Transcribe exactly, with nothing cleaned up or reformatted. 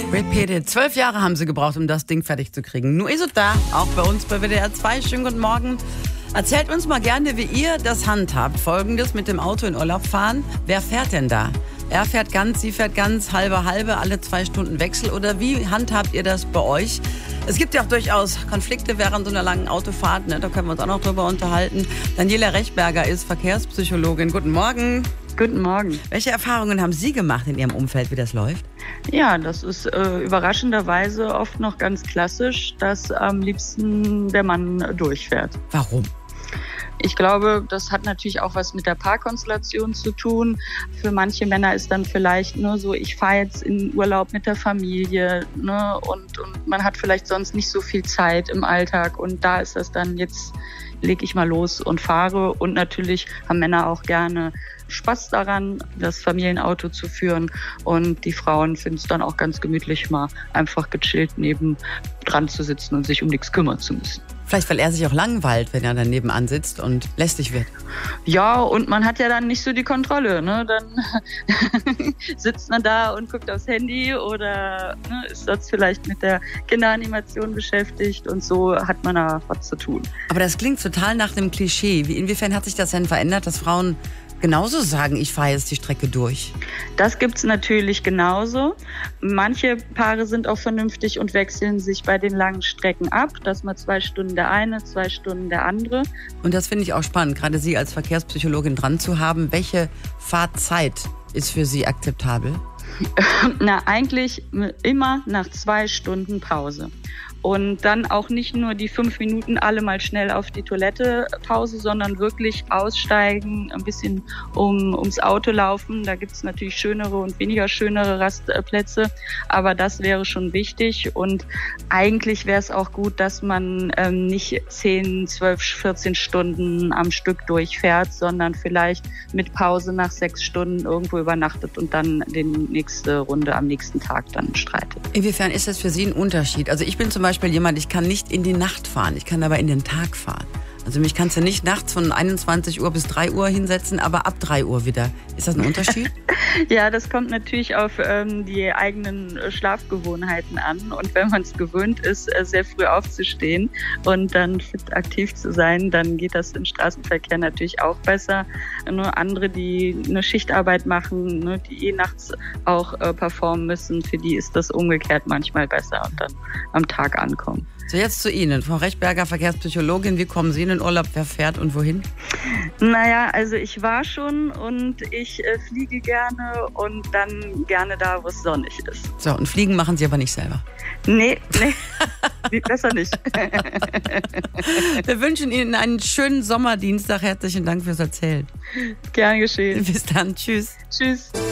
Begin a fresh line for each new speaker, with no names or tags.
Repeated. Zwölf Jahre haben sie gebraucht, um das Ding fertig zu kriegen. Nur ist es da, auch bei uns bei W D R zwei. Schönen guten Morgen. Erzählt uns mal gerne, wie ihr das handhabt. Folgendes: mit dem Auto in Urlaub fahren. Wer fährt denn da? Er fährt ganz, sie fährt ganz, halbe, halbe, alle zwei Stunden Wechsel. Oder wie handhabt ihr das bei euch? Es gibt ja auch durchaus Konflikte während so einer langen Autofahrt. Ne? Da können wir uns auch noch drüber unterhalten. Daniela Rechberger ist Verkehrspsychologin. Guten Morgen.
Guten Morgen.
Welche Erfahrungen haben Sie gemacht in Ihrem Umfeld, wie das läuft?
Ja, das ist äh, überraschenderweise oft noch ganz klassisch, dass am liebsten der Mann durchfährt.
Warum?
Ich glaube, das hat natürlich auch was mit der Paarkonstellation zu tun. Für manche Männer ist dann vielleicht nur so, ich fahre jetzt in Urlaub mit der Familie, ne, und, und man hat vielleicht sonst nicht so viel Zeit im Alltag und da ist das dann, jetzt lege ich mal los und fahre. Und natürlich haben Männer auch gerne Spaß daran, das Familienauto zu führen, und die Frauen finden es dann auch ganz gemütlich, mal einfach gechillt neben dran zu sitzen und sich um nichts kümmern zu müssen.
Vielleicht, weil er sich auch langweilt, wenn er dann nebenan sitzt und lästig wird.
Ja, und man hat ja dann nicht so die Kontrolle, ne? Dann sitzt man da und guckt aufs Handy oder ne, ist sonst vielleicht mit der Kinderanimation beschäftigt, und so hat man da was zu tun.
Aber das klingt total nach einem Klischee. Wie, inwiefern hat sich das denn verändert, dass Frauen genauso sagen, ich fahre jetzt die Strecke durch?
Das gibt's natürlich genauso. Manche Paare sind auch vernünftig und wechseln sich bei den langen Strecken ab, dass man zwei Stunden der eine, zwei Stunden der andere.
Und das finde ich auch spannend, gerade Sie als Verkehrspsychologin dran zu haben. Welche Fahrzeit ist für Sie akzeptabel?
Na, eigentlich immer nach zwei Stunden Pause. Und dann auch nicht nur die fünf Minuten alle mal schnell auf die Toilette Pause, sondern wirklich aussteigen, ein bisschen um, ums Auto laufen. Da gibt es natürlich schönere und weniger schönere Rastplätze, aber das wäre schon wichtig. Und eigentlich wäre es auch gut, dass man ähm, nicht zehn, zwölf, vierzehn Stunden am Stück durchfährt, sondern vielleicht mit Pause nach sechs Stunden irgendwo übernachtet und dann die nächste Runde am nächsten Tag dann streitet.
Inwiefern ist das für Sie ein Unterschied? Also ich bin zum Beispiel Beispiel jemand, ich kann nicht in die Nacht fahren, ich kann aber in den Tag fahren. Also mich kannst du nicht nachts von einundzwanzig Uhr bis drei Uhr hinsetzen, aber ab drei Uhr wieder. Ist das ein Unterschied?
Ja, das kommt natürlich auf ähm, die eigenen Schlafgewohnheiten an. Und wenn man es gewöhnt ist, sehr früh aufzustehen und dann fit aktiv zu sein, dann geht das im Straßenverkehr natürlich auch besser. Nur andere, die eine Schichtarbeit machen, ne, die eh nachts auch äh, performen müssen, für die ist das umgekehrt manchmal besser und dann am Tag ankommen.
So, jetzt zu Ihnen, Frau Rechberger, Verkehrspsychologin. Wie kommen Sie in den Urlaub? Wer fährt und wohin?
Naja, also ich war schon und ich äh, fliege gerne und dann gerne da, wo es sonnig ist.
So, und Fliegen machen Sie aber nicht selber?
Nee, nee, besser nicht.
Wir wünschen Ihnen einen schönen Sommerdienstag. Herzlichen Dank fürs Erzählen.
Gern geschehen.
Bis dann, tschüss.
Tschüss.